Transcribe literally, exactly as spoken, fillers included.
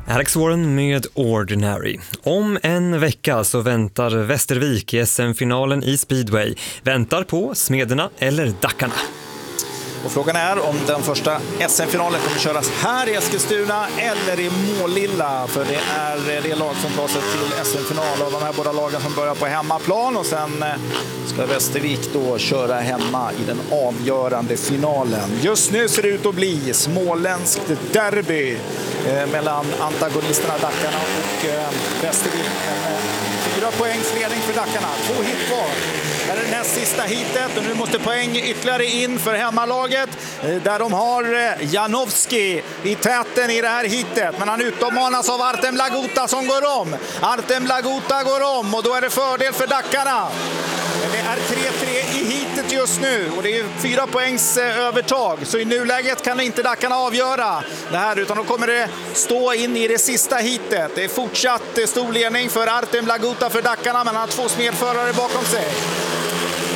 Alex Warren med Ordinary. Om en vecka så väntar Västervik i S M-finalen i speedway. Väntar på Smederna eller Dackarna. Och frågan är om den första S M-finalen kommer köras här i Eskilstuna eller i Målilla. För det är det lag som tar sig till S M-final av de här båda lagen som börjar på hemmaplan. Och sen ska Västervik då köra hemma i den avgörande finalen. Just nu ser det ut att bli småländskt derby eh, mellan antagonisterna Dackarna och eh, Västervik. En, fyra poängs ledning för Dackarna. Två hit kvar. Det är det näst sista hitet och nu måste poäng ytterligare in för hemmalaget där de har Janowski i täten i det här hitet. Men han utmanas av Artem Laguta som går om. Artem Laguta går om och då är det fördel för Dackarna. Det är tre tre i hitet just nu och det är fyra poängs övertag. Så i nuläget kan inte Dackarna avgöra det här utan då kommer det stå in i det sista hitet. Det är fortsatt stor ledning för Artem Laguta för Dackarna men han har två smedförare bakom sig.